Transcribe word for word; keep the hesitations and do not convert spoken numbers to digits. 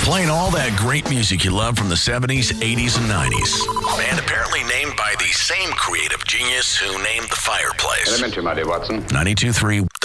Playing all that great music you love from the seventies, eighties, and nineties. And apparently named by the same creative genius who named the fireplace. Elementary, my dear Watson. ninety-two point three